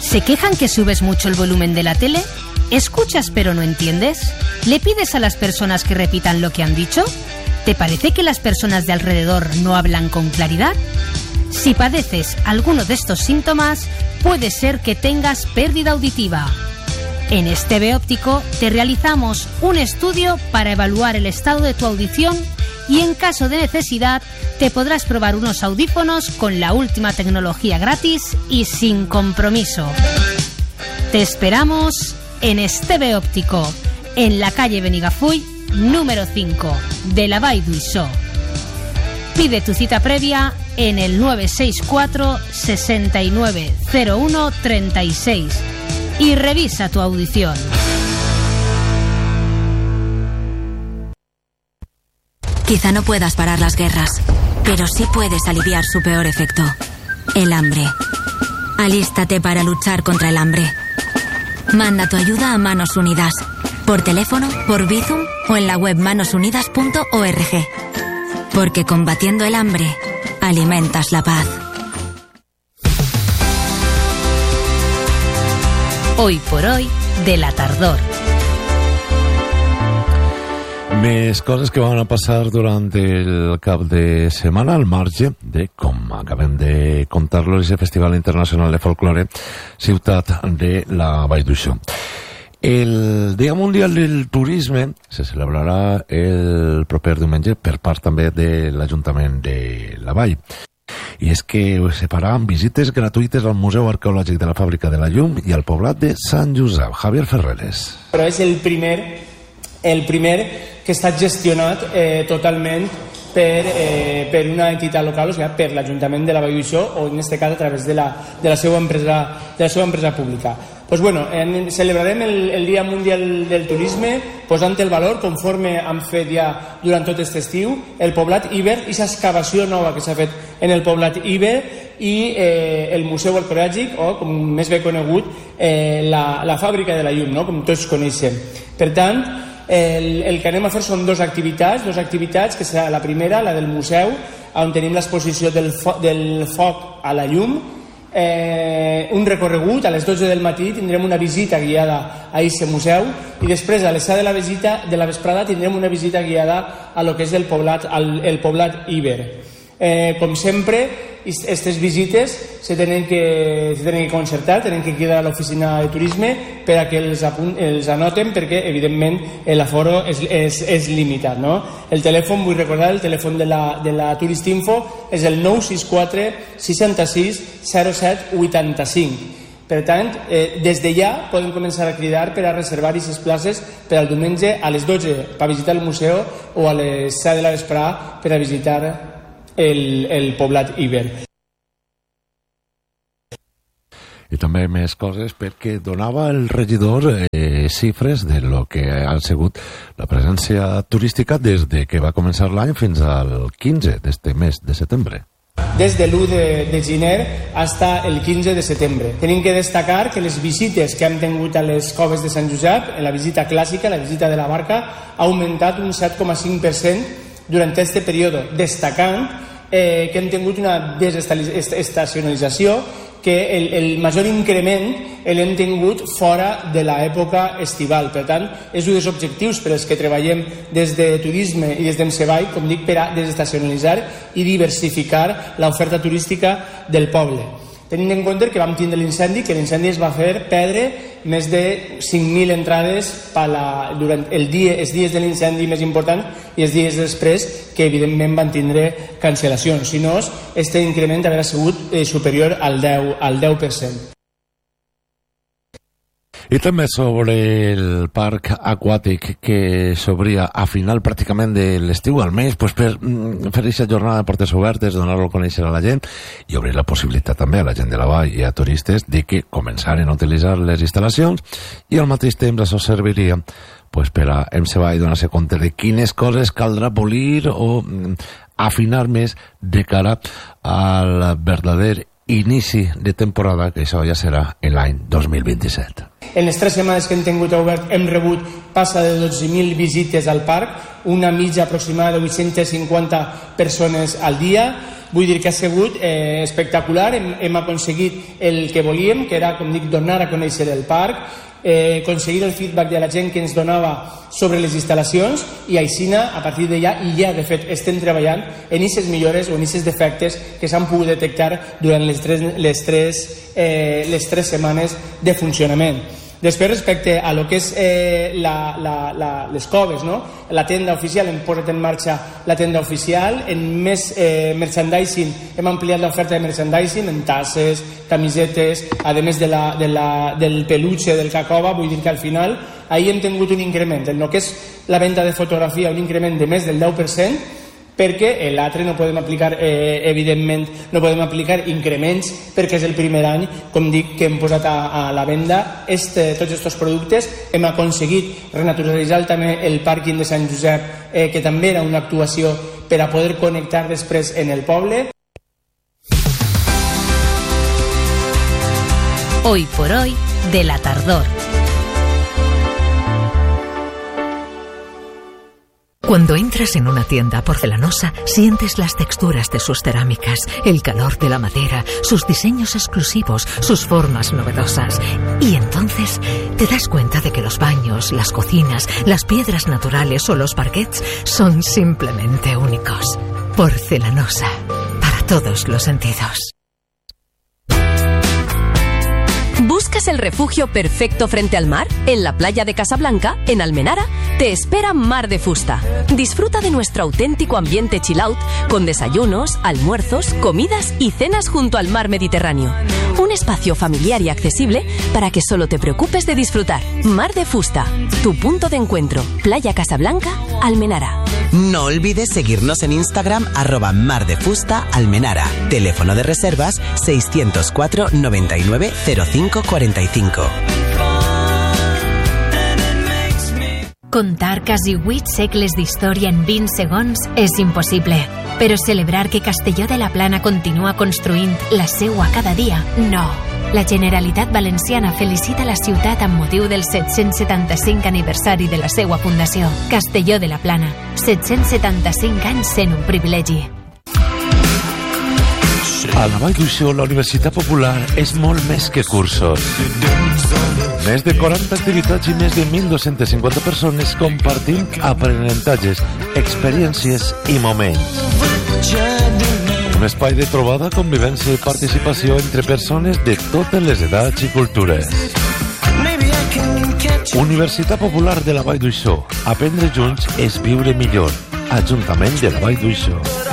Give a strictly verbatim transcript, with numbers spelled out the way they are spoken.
¿Se quejan que subes mucho el volumen de la tele? ¿Escuchas pero no entiendes? ¿Le pides a las personas que repitan lo que han dicho? ¿Te parece que las personas de alrededor no hablan con claridad? Si padeces alguno de estos síntomas, puede ser que tengas pérdida auditiva. En Esteve Óptico te realizamos un estudio para evaluar el estado de tu audición y en caso de necesidad te podrás probar unos audífonos con la última tecnología gratis y sin compromiso. Te esperamos en Esteve Óptico, en la calle Benigafull, número cinco, de la Vall d'Uixó. Pide tu cita previa en el nueve seis cuatro, sesenta y nueve, cero uno, treinta y seis y revisa tu audición. Quizá no puedas parar las guerras, pero sí puedes aliviar su peor efecto, el hambre. Alístate para luchar contra el hambre. Manda tu ayuda a Manos Unidas, por teléfono, por Bizum o en la web manos unidas punto org. Porque combatiendo el hambre, alimentas la paz. Hoy por hoy, de la tardor. Més coses que van a passar durant el cap de setmana al marge de, com acabem de contar-lo, el Festival Internacional de Folklore Ciutat de la Vall d'Uixó. El Dia Mundial del Turisme se celebrarà el proper diumenge per part també de l'Ajuntament de la Vall. I és que se faran visites gratuïtes al Museu Arqueològic de la Fàbrica de la Llum i al poblat de Sant Josep. Javier Ferreres. Però és el primer, el primer que està gestionat eh, totalment per, eh, per una entitat local, o sigui, per l'Ajuntament de la Vall d'Uixó, o en aquest cas a través de la, de la seva empresa, de la seva empresa pública. Pues bueno, en, celebrarem el, el Dia Mundial del Turisme posant el valor, conforme hem fet ja durant tot aquest estiu, el poblat Iber i aquesta excavació nova que s'ha fet en el poblat Iber i eh, el Museu Arqueològic, o com més bé conegut, eh, la, la Fàbrica de la Llum, no? Com tots coneixem. Per tant, el, el que anem a fer són dues activitats, dues activitats, que serà la primera, la del museu, on tenim l'exposició del, fo del foc a la llum, Eh, un recorregut. A les dotze del matí tindrem una visita guiada a aquest museu i després a les set de la visita de la vesprada tindrem una visita guiada a lo que és el poblat, el, el poblat Iber. Eh, com sempre, aquestes visites se tenen que, se tenen que concertar, tenen que quedar a l'oficina de turisme per a que els, els anoten, perquè evidentment l'aforo és, és, és limitat, no? El telèfon, vull recordar, el telèfon de la, de la Turistinfo és el nou sis quatre, seixanta-sis, zero set, vuitanta-cinc. Per tant, eh, des de ja poden començar a cridar per a reservar aquestes places per al diumenge a les dotze per a visitar el museu o a les set de la vesprada per a visitar el, el poblat Iber. I també més coses perquè donava el regidor eh, xifres de lo que ha sigut la presència turística des de que va començar l'any fins al quinze d'este mes de setembre. Des de l'u de, de gener fins el quinze de setembre. Tenim que destacar que les visites que hem tingut a les coves de Sant Josep, en la visita clàssica, la visita de la barca, ha augmentat un set coma cinc per cent durant aquest període, destacant eh, que hem tingut una desestacionalització, que el, el major increment l'hem tingut fora de l'època estival. Per tant, és un dels objectius per als que treballem des de turisme i des d'Emseball, com dic, per a desestacionalitzar i diversificar l'oferta turística del poble. Tenint en compte que vam tindre l'incendi, que l'incendi es va fer perdre més de cinc mil entrades per la, durant el dia, els dies de l'incendi més important i els dies després, que evidentment van tindre cancel·lacions. Si no, aquest increment hauria sigut eh, superior al deu, al deu per cent. I també sobre el parc aquàtic que s'obria a final pràcticament de l'estiu, almenys pues, per fer aquesta jornada de portes obertes, donar-lo a conèixer a la gent i obrir la possibilitat també a la gent de la vall i a turistes de que començaren a utilitzar les instal·lacions i al mateix temps això serviria pues, per a Emseball donar-se compte de quines coses caldrà polir o afinar més de cara al verdader inici de temporada, que això ja serà en l'any dos mil vint-i-set. En les tres setmanes que hem tingut obert hem rebut passa de dotze mil visites al parc, una mitja aproximada de vuit-centes cinquanta persones al dia. vull dir que ha sigut eh, espectacular. Hem, hem aconseguit el que volíem, que era, com dic, donar a conèixer el parc, eh, aconseguir el feedback de la gent que ens donava sobre les instal·lacions, i així a partir d'allà, i ja de fet estem treballant en aquestes millores o en aquests defectes que s'han pogut detectar durant les tres, les tres, eh, les tres setmanes de funcionament. Després, respecte a lo que és eh, la, la, la, les coves, no? La tenda oficial, hem posat en marxa la tenda oficial, en més eh, merchandising, hem ampliat l'oferta de merchandising en tasses, camisetes, a més de la, de la, del peluche, del cacova. Vull dir que al final ahir hem tingut un increment en el que és la venda de fotografia, un increment de més del deu per cent, perquè l'altre no podem aplicar, eh, evidentment, no podem aplicar increments, perquè és el primer any, com dic, que hem posat a, a la venda este, tots aquests productes. Hem aconseguit renaturalitzar també el pàrquing de Sant Josep, eh, que també era una actuació per a poder connectar després en el poble. Hoy por hoy, de la tardor. Cuando entras en una tienda porcelanosa, sientes las texturas de sus cerámicas, el calor de la madera, sus diseños exclusivos, sus formas novedosas. Y entonces te das cuenta de que los baños, las cocinas, las piedras naturales o los parquets son simplemente únicos. Porcelanosa, para todos los sentidos. ¿Buscas el refugio perfecto frente al mar? En la playa de Casablanca, en Almenara, te espera Mar de Fusta. Disfruta de nuestro auténtico ambiente chill out, con desayunos, almuerzos, comidas y cenas junto al mar Mediterráneo. Un espacio familiar y accesible para que solo te preocupes de disfrutar. Mar de Fusta, tu punto de encuentro. Playa Casablanca, Almenara. No olvides seguirnos en Instagram, arroba Mar de Fusta Almenara. Teléfono de reservas seiscientos cuatro noventa y nueve cero cinco cuarenta y cinco. Contar quasi vuit segles d'història en vint segons és impossible. Però celebrar que Castelló de la Plana continua construint la seua cada dia, no. La Generalitat Valenciana felicita la ciutat amb motiu del set-cents setanta-cinc aniversari de la seua fundació. Castelló de la Plana, set-cents setanta-cinc anys sent un privilegi. A la Vall d'Uixó, la Universitat Popular és molt més que cursos. Més de quaranta activitats i més de mil dos-cents cinquanta persones compartint aprenentatges, experiències i moments. Un espai de trobada, convivència i participació entre persones de totes les edats i cultures. Universitat Popular de la Vall d'Uixó. Aprendre junts és viure millor. Ajuntament de la Vall d'Uixó.